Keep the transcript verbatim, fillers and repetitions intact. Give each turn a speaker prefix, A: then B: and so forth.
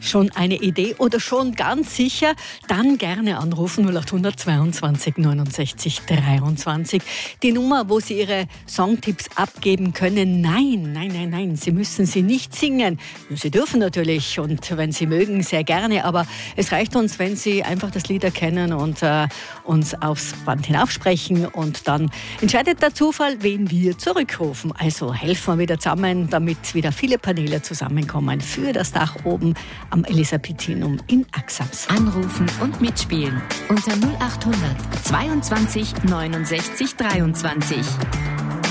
A: Schon eine Idee oder schon ganz sicher? Dann gerne anrufen null acht hundert zweiundzwanzig neunundsechzig dreiundzwanzig. Die Nummer, wo Sie Ihre Songtipps abgeben können. Nein, nein, nein, nein, Sie müssen sie nicht singen. Sie dürfen natürlich und wenn Sie mögen, sehr gerne. Aber es reicht uns, wenn Sie einfach das Lied erkennen und äh, uns aufs Band hinaufsprechen. Und dann entscheidet der Zufall, wen wir zurückrufen. Also helfen wir wieder zusammen, damit wieder viele Paneele zusammenkommen für das Dach oben am Elisabethinum in Axams.
B: Anrufen und mitspielen unter null acht hundert zweiundzwanzig neunundsechzig dreiundzwanzig.